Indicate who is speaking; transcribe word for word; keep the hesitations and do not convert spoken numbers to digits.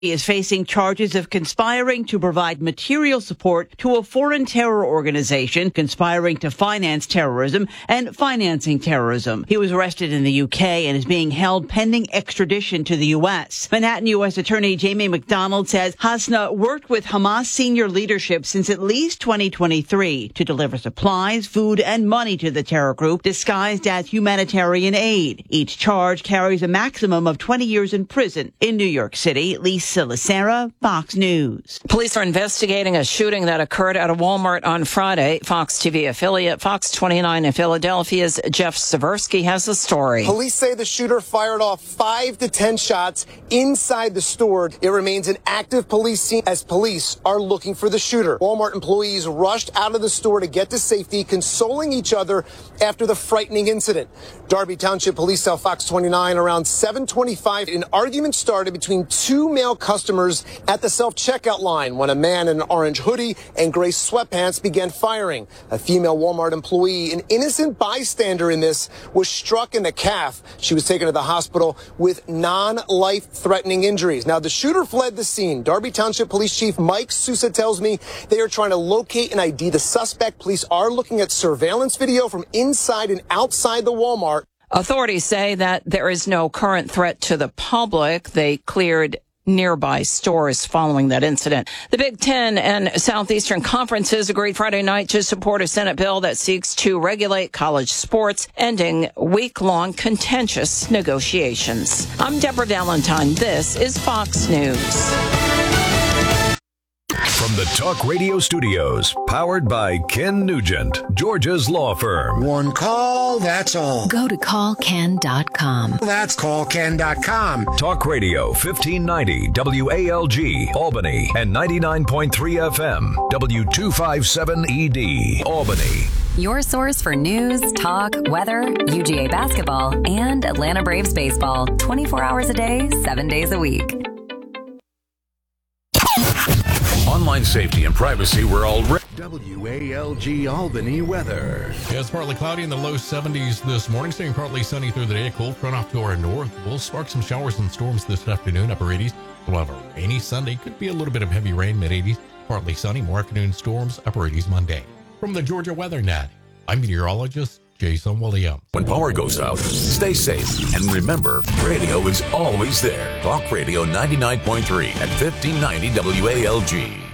Speaker 1: He is facing charges of conspiring to provide material support to a foreign terror organization, conspiring to finance terrorism, and financing terrorism. He was arrested in the U K and is being held pending extradition to the U S. Manhattan U S Attorney Jamie McDonald says Hasna worked with Hamas senior leadership since at least twenty twenty-three to deliver supplies, food, and money to the terror group disguised as humanitarian aid. Each charge carries a maximum of twenty years in prison. In New York City, Lisa Lacera, Fox News.
Speaker 2: Police are investigating a shooting that occurred at a Walmart on Friday. Fox T V affiliate Fox twenty-nine in Philadelphia's Jeff Seversky has the story.
Speaker 3: Police say the shooter fired off five to ten shots inside the store. It remains an active police scene as police are looking for the shooter. Walmart employees rushed out of the store to get to safety, consoling each other after the frightening incident. Darby Township Police tell Fox twenty-nine around seven twenty-five, an argument started between two male customers at the self-checkout line when a man in an orange hoodie and gray sweatpants began firing. A female Walmart employee, an innocent bystander in this, was struck in the calf. She was taken to the hospital with non-life-threatening injuries. Now, the shooter fled the scene. Darby Township Police Chief Mike Sousa tells me they are trying to locate and I D the suspect. Police are looking at surveillance video from inside and outside the Walmart.
Speaker 2: Authorities say that there is no current threat to the public. They cleared nearby stores following that incident. The Big Ten and Southeastern Conferences agreed Friday night to support a Senate bill that seeks to regulate college sports, ending week-long contentious negotiations. I'm Deborah Valentine. This is Fox News.
Speaker 4: From the Talk Radio studios, powered by Ken Nugent, Georgia's law firm.
Speaker 5: One call, that's all.
Speaker 6: Go to call ken dot com.
Speaker 5: That's call ken dot com.
Speaker 4: Talk Radio fifteen ninety W A L G, Albany, and ninety-nine point three F M, W two fifty-seven E D, Albany.
Speaker 6: Your source for news, talk, weather, U G A basketball, and Atlanta Braves baseball. twenty-four hours a day, seven days a week.
Speaker 7: Online safety and privacy were already...
Speaker 8: W A L G Albany weather.
Speaker 9: Yeah, it's partly cloudy in the low seventies this morning, staying partly sunny through the day. A cold front off to our north will spark some showers and storms this afternoon, upper eighties. We'll have a rainy Sunday. Could be a little bit of heavy rain, mid-eighties. Partly sunny, more afternoon storms, upper eighties Monday. From the Georgia Weather Net, I'm meteorologist Jason Williams.
Speaker 7: When power goes out, stay safe. And remember, radio is always there. Talk Radio ninety-nine point three at fifteen ninety W A L G.